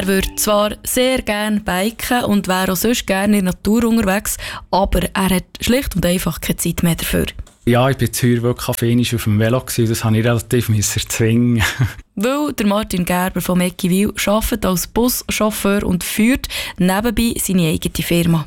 Er würde zwar sehr gerne biken und wäre auch sonst gerne in der Natur unterwegs, aber er hat schlicht und einfach keine Zeit mehr dafür. Ja, ich war heuer wirklich auf dem Velo. Das musste ich relativ erzwingen. Weil der Martin Gerber von Eckiwil arbeitet als Buschauffeur und führt nebenbei seine eigene Firma.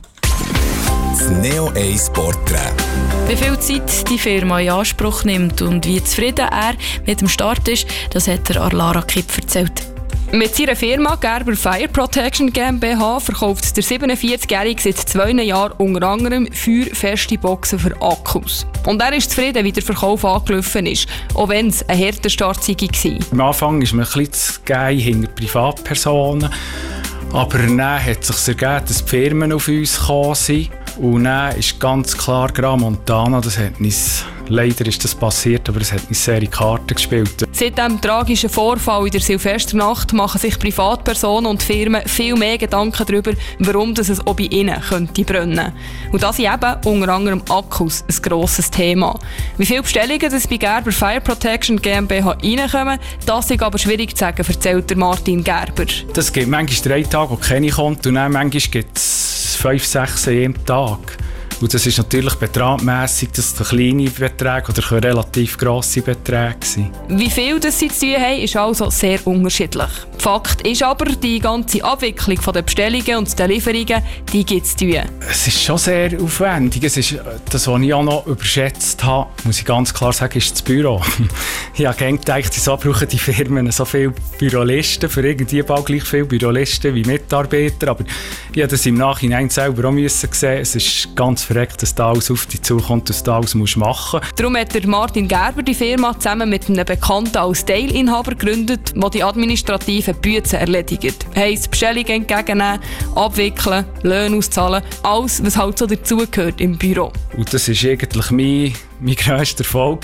Das Neo 1 Porträt. Wie viel Zeit die Firma in Anspruch nimmt und wie zufrieden er mit dem Start ist, das hat er Lara Kipp erzählt. Mit seiner Firma Gerber Fire Protection GmbH verkauft der 47-Jährige seit 2 Jahren unter anderem feuerfeste Boxen für Akkus. Und er ist zufrieden, wie der Verkauf angelaufen ist, auch wenn es ein harter Start war. Am Anfang ist man ein bisschen zu gehen hinter Privatpersonen, aber dann hat es sich ergeben, dass die Firmen auf uns gekommen sind. Und dann ist ganz klar Montana, das hat uns, leider ist das passiert, aber es hat uns sehr in die Karten gespielt. Seit dem tragischen Vorfall in der Silvesternacht machen sich Privatpersonen und Firmen viel mehr Gedanken darüber, warum das es auch bei ihnen könnte brennen. Und das sind eben unter anderem Akkus ein grosses Thema. Wie viele Bestellungen das bei Gerber Fire Protection GmbH reinkommen, das ist aber schwierig zu sagen, erzählt der Martin Gerber. Das gibt manchmal 3 Tage, wo keine kommt, und dann manchmal gibt es 5, 6 an jedem Tag. Und das ist natürlich betragmässig, dass das kleine Beträge oder können relativ grosse Beträge sein. Wie viel das sie zu tun haben, ist also sehr unterschiedlich. Fakt ist aber, die ganze Abwicklung der Bestellungen und der Lieferungen, die gibt es zu tun. Es ist schon sehr aufwendig. Es ist das, was ich auch noch überschätzt habe, muss ich ganz klar sagen, ist das Büro. Ich habe gedacht, so brauchen die Firmen so viele Bürolisten, für irgendwie bald gleich viele Bürolisten wie Mitarbeiter. Aber ich habe das im Nachhinein selber auch sehen. Es ist ganz verreckt, dass da alles auf dich zukommt, dass du alles machen musst. Darum hat der Martin Gerber die Firma zusammen mit einem Bekannten als Teilinhaber gegründet, der die administrativen Bücher erledigt. Heisst, Bestellungen entgegennehmen, abwickeln, Löhne auszahlen, alles, was halt so dazugehört im Büro. Und das war eigentlich mein grösster Erfolg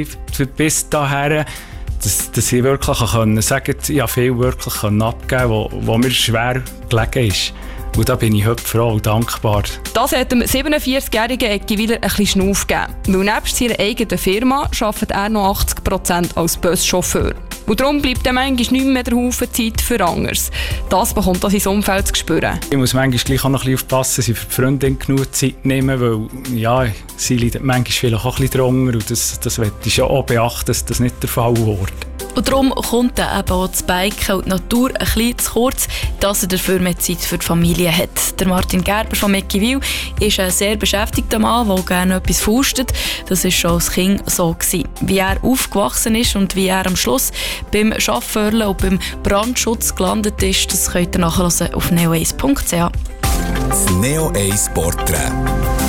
bis dahin, dass ich wirklich sagen konnte, ich habe viel wirklich abgeben, wo mir schwer gelegen ist. Und da bin ich heute froh und dankbar. Das hat dem 47-jährigen Eckiwiler ein bisschen Schnuff gegeben. Weil nebst seiner eigenen Firma arbeitet er noch 80% als Buschauffeur. Und darum bleibt dann manchmal nicht mehr der Haufen Zeit für anderes. Das bekommt er sein Umfeld zu spüren. Ich muss manchmal gleich auch noch ein bisschen aufpassen, dass ich für die Freundin genug Zeit nehme, weil ja, sie leidet manchmal vielleicht auch ein bisschen drunter. Und das möchte ich schon auch beachten, dass das nicht der Fall wird. Und darum kommt dann eben auch das Biken und die Natur ein bisschen zu kurz, dass er dafür mehr Zeit für die Familie hat. Der Martin Gerber von Eckiwil ist ein sehr beschäftigter Mann, der gerne etwas faustet. Das war schon als Kind so gewesen. Wie er aufgewachsen ist und wie er am Schluss beim Chauffeuren und beim Brandschutz gelandet ist, das könnt ihr nachhören auf neo1.ch. Das Neo 1 Porträt.